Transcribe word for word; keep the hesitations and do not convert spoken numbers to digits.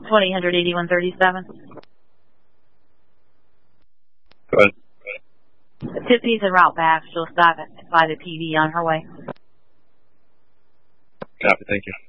twenty, one eighty-one thirty-seven. Go ahead. Tiffany's en route back. She'll stop at by the T V on her way. Copy, thank you.